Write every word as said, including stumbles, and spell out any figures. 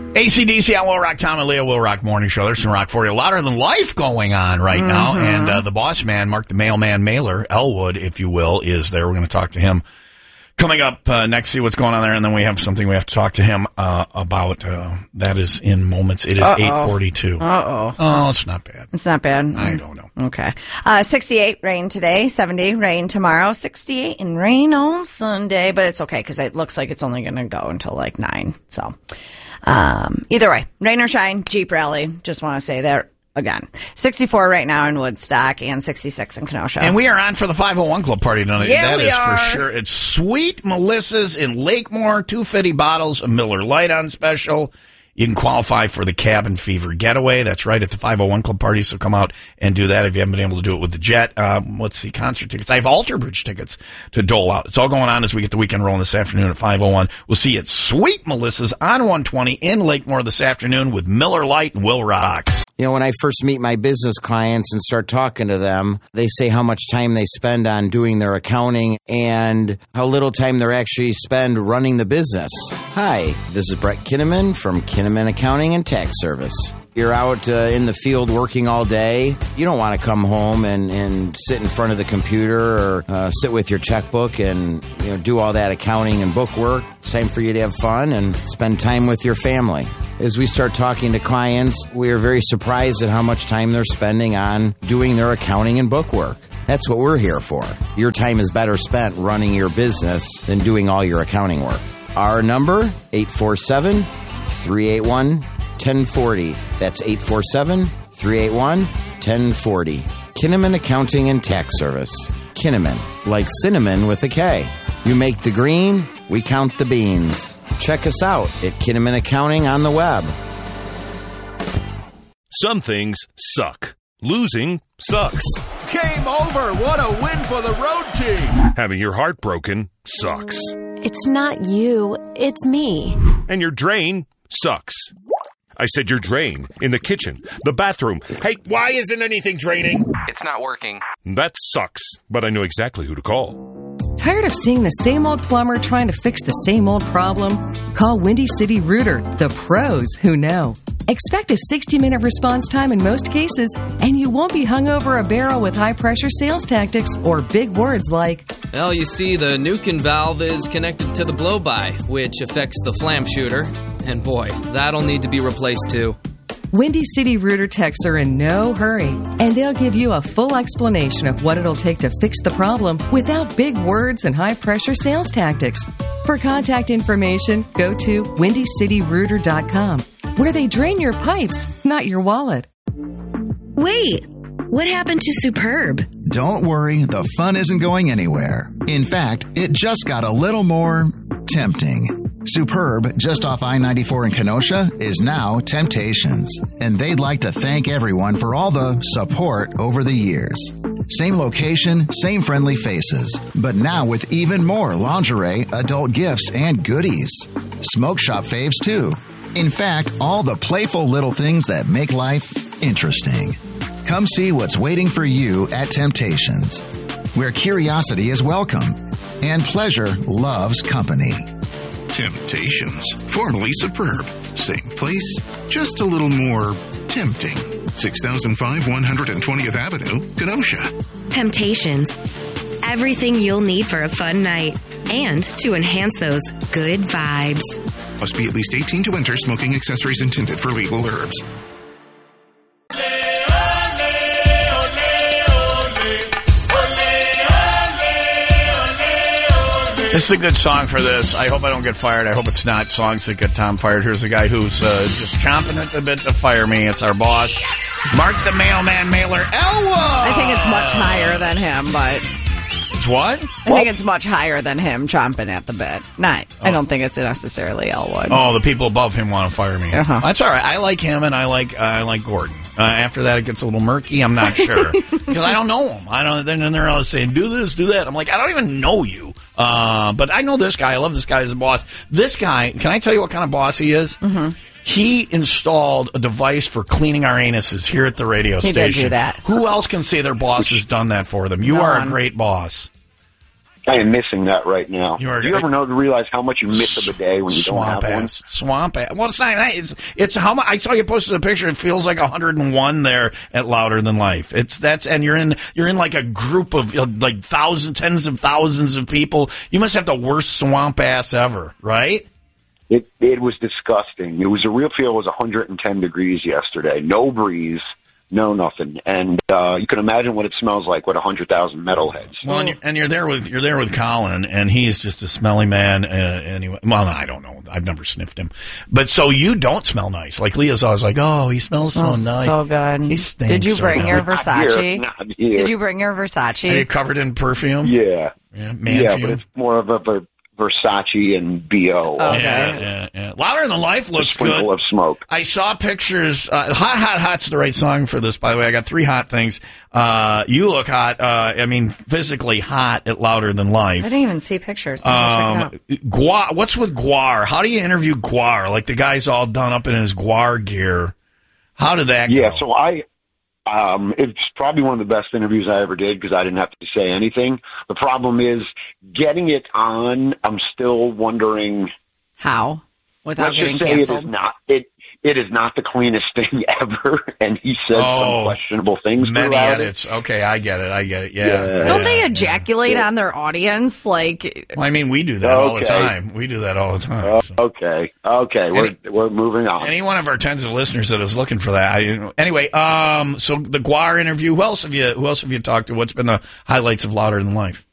A C D C on Will Rock, Tom and Leah, Will Rock Morning Show. There's some rock for you. Louder than life going on right mm-hmm. now. And uh, the boss man, Mark the Mailman Mailer, Elwood, if you will, is there. We're going to talk to him coming up uh, next, see what's going on there. And then we have something we have to talk to him uh, about. Uh, that is in moments. It is Uh-oh. eight forty-two. Uh-oh. Oh, it's not bad. It's not bad. I don't know. Okay. Uh, sixty-eight rain today, seventy rain tomorrow, sixty-eight and rain on Sunday. But it's okay because it looks like it's only going to go until like nine. So... Um, either way, rain or shine, Jeep Rally. Just want to say that again. sixty-four right now in Woodstock and sixty-six in Kenosha. And we are on for the five oh one Club party tonight. Yeah, that we is are. for sure. It's Sweet Melissa's in Lakemore, two fifty bottles of Miller Lite on special. You can qualify for the Cabin Fever getaway. That's right at the five oh one Club party, so come out and do that if you haven't been able to do it with the Jet. Um, let's see, concert tickets. I have Alter Bridge tickets to dole out. It's all going on as we get the weekend rolling this afternoon at five oh one. We'll see you at Sweet Melissa's on one twenty in Lakemore this afternoon with Miller Lite and Will Rock. You know, when I first meet my business clients and start talking to them, they say how much time they spend on doing their accounting and how little time they actually spend running the business. Hi, this is Brett Kinnaman from Kinnaman Accounting and Tax Service. You're out uh, in the field working all day. You don't want to come home and, and sit in front of the computer or uh, sit with your checkbook and you know do all that accounting and book work. It's time for you to have fun and spend time with your family. As we start talking to clients, we are very surprised at how much time they're spending on doing their accounting and book work. That's what we're here for. Your time is better spent running your business than doing all your accounting work. Our number, eight four seven, three eight one, one oh four oh. That's eight four seven, three eight one, one oh four oh. Kinnaman Accounting and Tax Service. Kinnaman, like cinnamon with a K. You make the green, we count the beans. Check us out at Kinnaman Accounting on the web. Some things suck. Losing sucks. Game over. What a win for the road team. Having your heart broken sucks. It's not you, it's me. And your drain sucks. I said your drain in the kitchen, the bathroom. Hey, why isn't anything draining? It's not working. That sucks, but I know exactly who to call. Tired of seeing the same old plumber trying to fix the same old problem? Call Windy City Rooter, the pros who know. Expect a sixty-minute response time in most cases, and you won't be hung over a barrel with high-pressure sales tactics or big words like, well, you see, the Nukin valve is connected to the blow-by, which affects the flam shooter. And boy, that'll need to be replaced too. Windy City Rooter techs are in no hurry, and they'll give you a full explanation of what it'll take to fix the problem without big words and high-pressure sales tactics. For contact information, go to windy city rooter dot com, where they drain your pipes, not your wallet. Wait, what happened to Superb? Don't worry, the fun isn't going anywhere. In fact, it just got a little more tempting. Superb, just off I ninety-four in Kenosha, is now Temptations, and they'd like to thank everyone for all the support over the years. Same location, same friendly faces, but now with even more lingerie, adult gifts, and goodies. Smoke shop faves, too. In fact, all the playful little things that make life interesting. Come see what's waiting for you at Temptations, where curiosity is welcome and pleasure loves company. Temptations, formerly Superb. Same place, just a little more tempting. six thousand five, one hundred twentieth Avenue, Kenosha. Temptations. Everything you'll need for a fun night and to enhance those good vibes. Must be at least eighteen to enter. Smoking accessories intended for legal herbs. This is a good song for this. I hope I don't get fired. I hope it's not songs that get Tom fired. Here's a guy who's uh, just chomping at the bit to fire me. It's our boss, Mark the Mailman Mailer, Elwood. I think it's much higher than him, but... It's what? I think it's much higher than him chomping at the bit. Not, oh. I don't think it's necessarily Elwood. Oh, the people above him want to fire me. Uh-huh. That's all right. I like him, and I like uh, I like Gordon. Uh, after that, it gets a little murky. I'm not sure because I don't know him. I don't. Then they're all saying, "Do this, do that." I'm like, I don't even know you. Uh, but I know this guy. I love this guy as a boss. This guy. Can I tell you what kind of boss he is? Mm-hmm. He installed a device for cleaning our anuses here at the radio he station. He did do that. Who else can say their boss has done that for them? You no are one. a great boss. I am missing that right now. You are, Do you ever know to realize how much you miss of a day when you don't have ass, one? Swamp ass. Well, it's not. It's it's how much. I saw you posted a picture. It feels like one hundred and one there at Louder Than Life. It's that's and you're in you're in like a group of like thousands, tens of thousands of people. You must have the worst swamp ass ever, right? It it was disgusting. It was a real feel. It was one hundred ten degrees yesterday. No breeze. No, nothing, and uh, you can imagine what it smells like with a hundred thousand metalheads. Well, and you're, and you're there with you're there with Colin, and he's just a smelly man. Uh, anyway, well, I don't know. I've never sniffed him, but so you don't smell nice. Like Leah's always like, "Oh, he smells, smells so nice, so good." He stinks. Did you so bring good. your Versace? Not here, not here. Did you bring your Versace? Are you covered in perfume? Yeah, yeah, man yeah, fume? but it's more of a Ver- Versace and B O. Okay. Yeah, yeah, yeah. Louder Than Life looks a sprinkle good. of smoke. I saw pictures. Uh, hot, hot, hot's the right song for this, by the way. I got three hot things. Uh, you look hot. Uh, I mean, physically hot at Louder Than Life. I didn't even see pictures. Um, Guar, what's with Guar? How do you interview Guar? Like the guy's all done up in his Guar gear. How did that yeah, go? Yeah, so I, um, it's probably one of the best interviews I ever did because I didn't have to say anything. The problem is getting it on. I'm still wondering how without let's getting just say canceled. It is not it. It is not the cleanest thing ever, and he said Oh, some questionable things. Many throughout edits. It. Okay, I get it. I get it. Yeah. Yeah. Don't yeah, they yeah. ejaculate on their audience? Like, Well, I mean, we do that all the Okay. time. We do that all the time. Uh, so. okay, okay, we're Any- we're moving on. Any one of our tens of listeners that is looking for that. I, anyway, um, so the Guar interview. Who else have you? Who else have you talked to? What's been the highlights of Louder Than Life?